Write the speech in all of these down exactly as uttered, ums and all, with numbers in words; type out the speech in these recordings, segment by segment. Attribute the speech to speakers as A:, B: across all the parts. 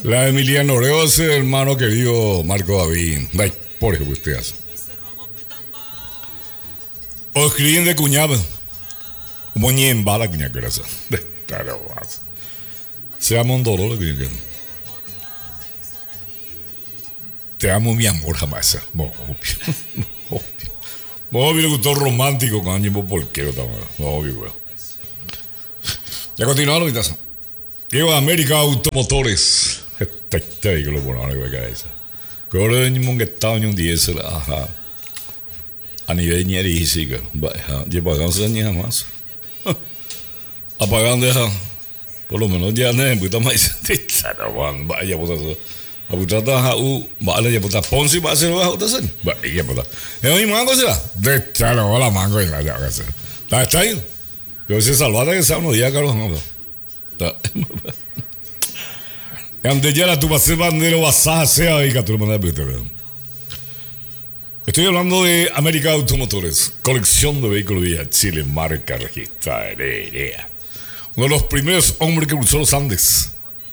A: La de Emiliano Oreos, hermano querido Marco David. Ay, por ejemplo, usted hace. O escriben de cuñado. Como ni en bala, cuñado, que era eso. Se llama un dolor, cuñado. Te amo, mi amor, jamás. Obvio. Obvio, le gustó romántico con Ángel Porquero también. Obvio, weón. Ya continuamos, mi taza. Diego América Automotores. Este este vehículo por ahora que cabeza. Que ahora venimos que estaba en un diésel, ajá. A nivel ni erici, que baja. Ya pagamos ni jamás. Apagando ya. Por lo menos ya no es puta más. Vaya, pues eso. A puta taja u, vale, ya puta ponsi va a ser bajo de ser. Vaya, puta. Es mi mango será. De chalo, la mango y la ya que sea. Está está ahí. Pero si salvada que sea unos días, Carlos, no. Antes ya la tu base bandero basaja sea ahí que tú lo mandas. Estoy hablando de América Automotores, colección de vehículos Villa Chile, marca registrada. Uno de los primeros hombres que cruzó los Andes.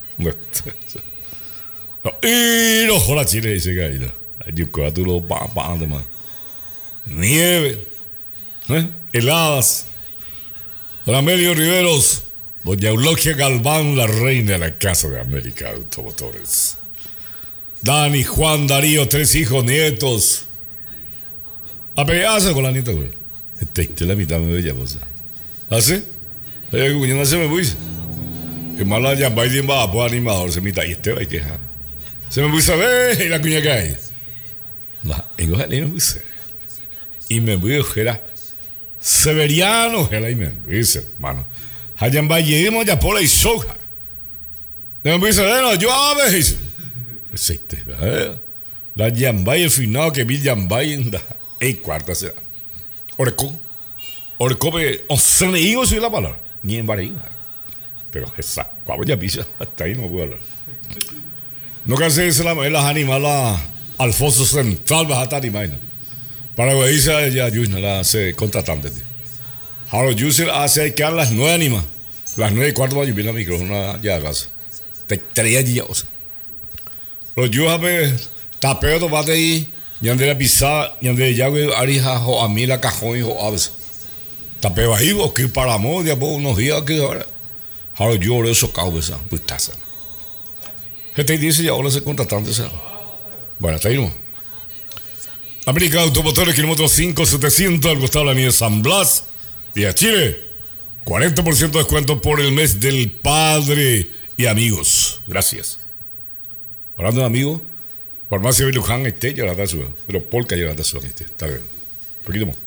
A: Y no joda Chile, dice que ahí. Yo creo que tú lo pa, pa, demás. Nieve, ¿eh? Heladas. Don Amelio Riveros, doña Eulogia Galván, la reina de la Casa de América Automotores. Dani, Juan, Darío, tres hijos, nietos. A pegarse con la nieta, güey. Esta es la mitad de ella, pues. ¿Así? Ella que no se me puse. Que mala ya va y va a poner animador, se mitad. Y este va y queja. Se me puse a ver y la cuña que hay. La, y no me puse. Y me puse, era Severiano, era y me puse, hermano. Hayan va y ya por ahí soja. Me puse, no, yo a ver. Este, la Yambay, el final que vi Yambay en la. Ey, cuarta será. Orco. Orco, o se me digo si la palabra. Ni en barriga. Pero esa, cuando ya pisa, hasta ahí no puedo hablar. No que se dice la las animales Alfonso Central, vas a estar animando. Para que dice ya, Yusna, la hace contratante. Harold Yusel hace que a las nueve animas. Las nueve y cuarto va a lluvia la micrófono, ya gas. Te traía ya, o sea. Los Yusapes, tapeo, tomate ahí. Yande la pisada, yande ya que arija a mí la cajón y a veces. Tapeo ahí, o que para amor, ya por unos días que ahora. Ahora yo ahora eso cago esa, pues taza. ¿Qué te dice ya ahora ese contratante esa? Bueno, hasta ahí no. América Automotores, kilómetro cinco setecientos, al costado de la avenida San Blas, Vía Chile. cuarenta por ciento de descuento por el mes del padre y amigos. Gracias. Hablando de amigos. Farmacia Viluján, este, ya la está subiendo. Pero Polka ya la está subiendo, este. Está bien. Un poquito más.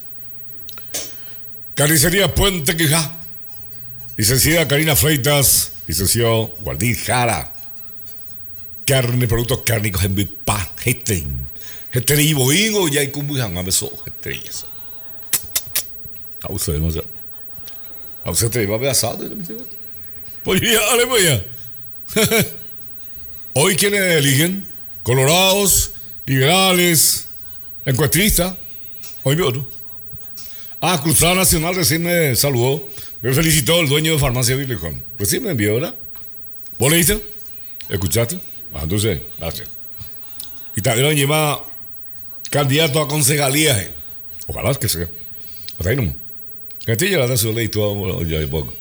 A: Carnicería Puente Quijá. Licenciada Karina Freitas. Licenciado Guardir Jara. Carne, productos cárnicos en Vipá. Este. Este y boingo, ya hay como Viluján, a beso. Este y eso. A usted demasiado. A usted te va a ver asado. Pues ya, dale, pues ya. Hoy, ¿quiénes eligen? Colorados, liberales, encuestistas. Hoy vio, ¿no? Ah, Cruzada Nacional recién me saludó. Me felicitó el dueño de Farmacia Viluján. Recién me envió, ¿verdad? ¿Vos leíste? ¿Escuchaste? Ah, entonces, gracias. Y también lleva candidato a concejalía. Eh. Ojalá que sea. Hasta ahí no. Castilla la da su ley todo ya de poco.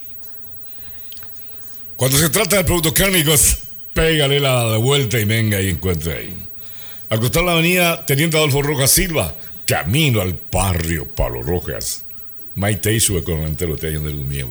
A: Cuando se trata de productos cárnicos, pégale la vuelta y venga y encuentre ahí. Al costado de la avenida Teniente Adolfo Rojas Silva, camino al barrio Pablo Rojas. Maite y su economía entero te hayan del miedo.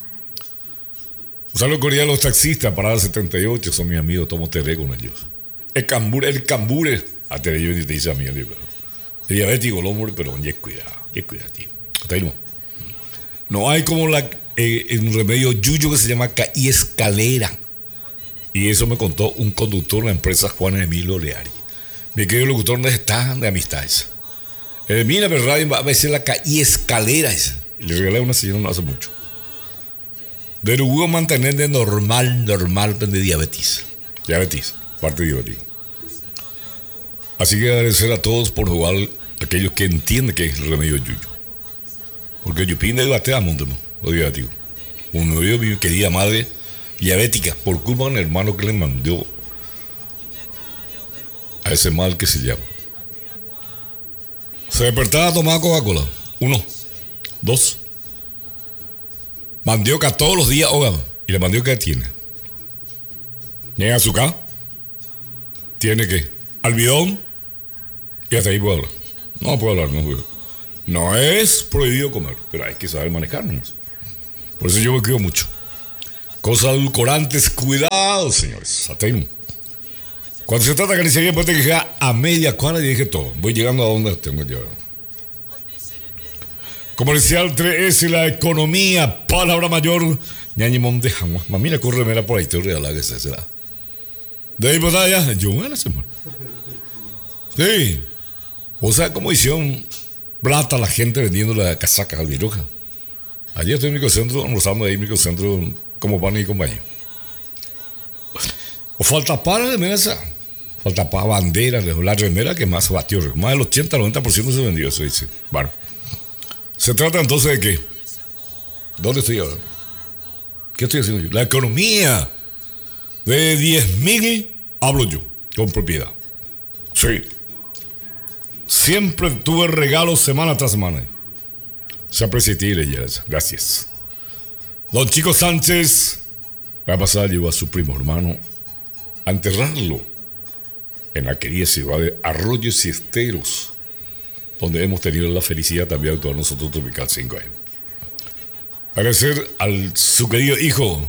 A: Un saludo cordial a los taxistas, parada setenta y ocho, son mis amigos, tomo tele con ellos. El cambure, el cambure, a te yo te dice a mí, digo. El diabético, el hombre, pero ya cuidado, ya cuidado, tío. Hasta ahí no. No hay como la, eh, un remedio yuyo que se llama caí escalera. Y eso me contó un conductor de la empresa Juan Emilio Leari. Mi querido locutor, ¿dónde está? De amistades. Eh, mira, pero radio va a veces la caí escalera esa. Y le regalé a una señora no hace mucho. De Uruguay mantener de normal, normal, de diabetes. Diabetes, parte diabético. Así que agradecer a todos por jugar, aquellos que entienden que es el remedio yuyo. Porque yo pide el bate a Montemo, lo diabético. Uno de mi querida madre, diabética, por culpa de un hermano que le mandó a ese mal que se llama. Se despertaba a tomar Coca-Cola. Uno, dos. Mandioca todos los días, oiga. ¿Y la mandioca qué tiene? ¿Tiene azúcar? ¿Tiene qué? Almidón. Y hasta ahí puedo hablar. No puedo hablar, no puedo. No es prohibido comer, pero hay que saber manejarnos. Por eso yo me cuido mucho. Cosas edulcorantes, cuidado, señores. Atén. Cuando se trata de carnicería, después te quejas a media cuadra y dije todo. Voy llegando a donde tengo que llegar. Comercial tres ese, la economía, palabra mayor. Ñañi Monte jamás. Mamila corre, mira por ahí, te regalá que se será. De ahí pues allá, yo en la semana. Sí. O sea, como hicieron plata la gente vendiendo la casaca al Viroja. Ayer estoy en el microcentro, almorzando ahí en el microcentro como pan y compañía. O falta para de mesa. Falta para bandera, la remera que más batió. Más del ochenta, noventa por ciento se vendió, eso dice. Bueno. Se trata entonces de qué. ¿Dónde estoy ahora? ¿Qué estoy haciendo yo? La economía. De diez mil hablo yo, con propiedad. Sí. Siempre tuve regalos semana tras semana. Se aprecia gracias. Don Chico Sánchez va a pasar, llevó a su primo hermano a enterrarlo en la querida ciudad de Arroyos y Esteros, donde hemos tenido la felicidad también de todos nosotros Tropical cinco M. Agradecer al su querido hijo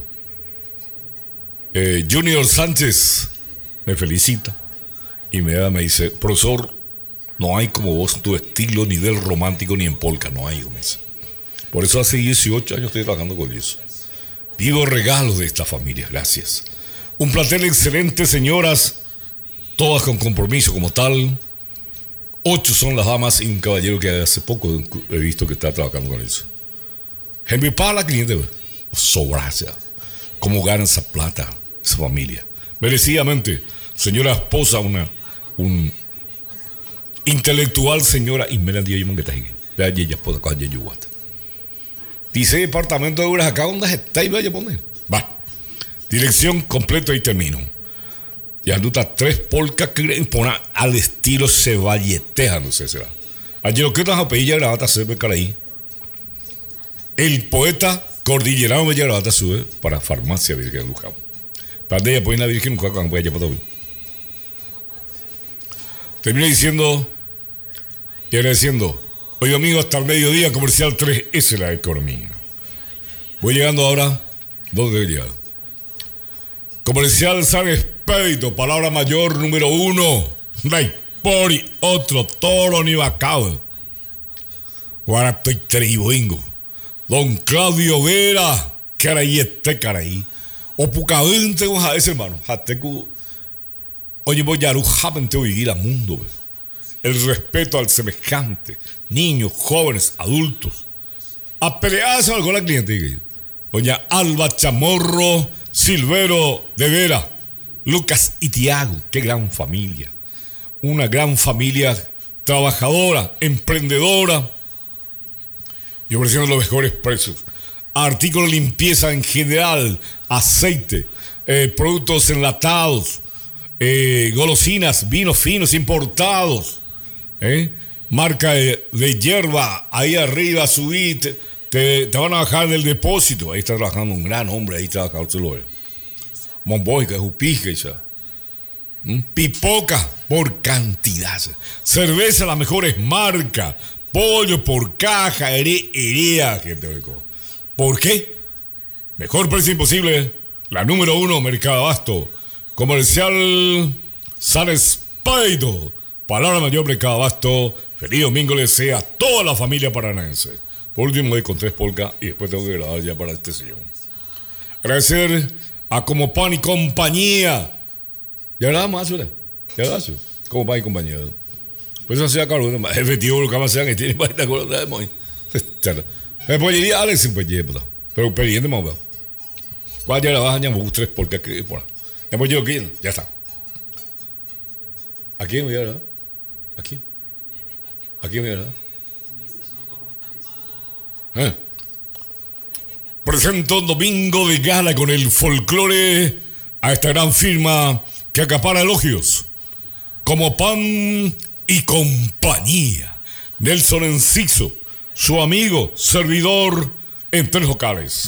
A: eh, Junior Sánchez, me felicita y me da, me dice, profesor, no hay como vos en tu estilo, ni del romántico ni en polka, no hay, me dice. Por eso hace dieciocho años estoy trabajando con eso. Digo regalos de esta familia, gracias. Un plantel excelente, señoras, todas con compromiso como tal. Ocho son las damas y un caballero que hace poco he visto que está trabajando con eso. Henry Pala, cliente, sobraza. ¿Cómo ganan esa plata, esa familia? Merecidamente, señora esposa, una, un intelectual señora, y me la dio yo que está ahí. Vea, ella puede coger yuguata. Dice departamento de obras acá, ¿dónde está? Y vaya a poner. Va. Dirección completo y termino. Y anduta tres polcas que ponen al estilo ceballeteja, no sé, será. Ayer lo que estás a pedir ya grabata se ve ahí. El poeta cordillerano me lleva grabata sube para farmacia Virgen Luján. Para de ella ponen la Virgen Luján cuando vaya para todo. Termina diciendo, y agradeciendo, hoy domingo hasta el mediodía, comercial tres, esa es la economía. Voy llegando ahora, ¿dónde he llegado? Comercial San Expedito, palabra mayor número uno. Pori, otro toro ni bacao. Ahora estoy tribuingo. Don Claudio Vera, caray, este caray. O pucadente con ese hermano. Jatecu. Oye, voy a arujamente vivir al mundo. El respeto al semejante. Niños, jóvenes, adultos. A pelearse con la cliente. Doña Alba Chamorro Silvero de Vera, Lucas y Tiago, qué gran familia. Una gran familia trabajadora, emprendedora y ofreciendo los mejores precios. Artículos de limpieza en general, aceite, eh, productos enlatados, eh, golosinas, vinos finos importados, eh, marca de, de hierba, ahí arriba subí. Te, Te, te van a bajar del depósito. Ahí está trabajando un gran hombre. Ahí está trabajando. Monboica, Jupica, ¿Mm? Pipoca por cantidad. Cerveza, las mejores marcas. Pollo por caja. Herea, gente. ¿Por qué? Mejor precio imposible. La número uno, Mercado Abasto. Comercial San Expedito. Palabra mayor, Mercado Abasto. Feliz domingo les sea a toda la familia paranaense. Por último voy con tres polcas y después tengo que grabar ya para este sillón. Agradecer a Como Pan y Compañía. Ya nada más, ¿verdad? Ya nada más. Como Pan y Compañía. Pues eso sea caro, efectivo lo que más sea que tiene para esta cosa de muy. Me podría Alex sin pues pero pendiente más, ¿verdad? ¿Cuál ya la baja? Ya me gusta tres polcas que por ahí. Ya me llevo aquí, ya está. ¿A quién me voy a dar? ¿A quién? ¿A quién me voy a dar? ¿Eh? presenta un domingo de gala con el folclore a esta gran firma que acapara elogios, como Pan y Compañía. Nelson Enciso, su amigo, servidor en tres locales.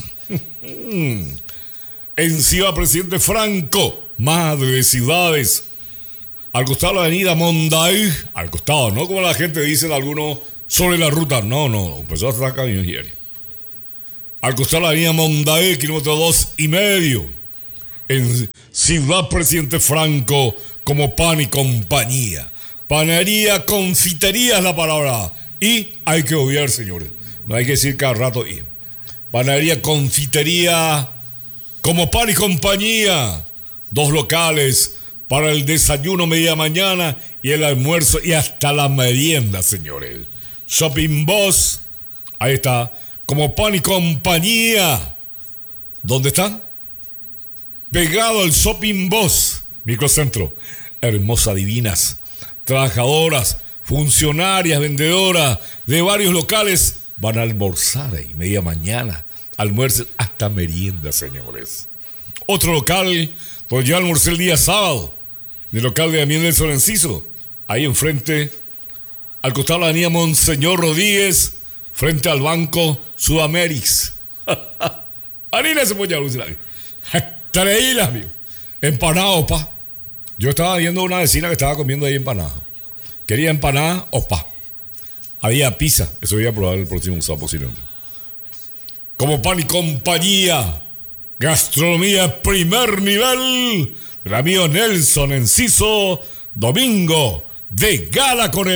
A: En Ciudad Presidente Franco, madre de ciudades, al costado de la avenida Monday, al costado, no como la gente dice de algunos sobre la ruta, no, no, empezó a sacar mi diario. Al costado de la avenida Monday, kilómetro dos y medio, en Ciudad Presidente Franco, como Pan y Compañía. Panadería, confitería es la palabra. Y hay que obviar, señores. No hay que decir cada rato y. Panadería, confitería, como Pan y Compañía. Dos locales para el desayuno media mañana y el almuerzo y hasta la merienda, señores. Shopping Boss. Ahí está. Como Pan y Compañía. ¿Dónde está? Pegado al Shopping Boss. Microcentro. Hermosas, divinas, trabajadoras, funcionarias, vendedoras de varios locales van a almorzar ahí media mañana, almuerzo hasta merienda, señores. Otro local, pues yo almorcé el día sábado, en el local de Damián Nelson Enciso, ahí enfrente, al costado de la avenida Monseñor Rodríguez, frente al Banco Sudamérix. Harina se puede llamar, traíla, amigo. Empanado, pa. Yo estaba viendo una vecina que estaba comiendo ahí empanada. Quería empanada o pa. Había pizza. Eso voy a probar el próximo sábado posiblemente. Como Pan y Compañía. Gastronomía primer nivel. El amigo Nelson Enciso. Domingo de gala con el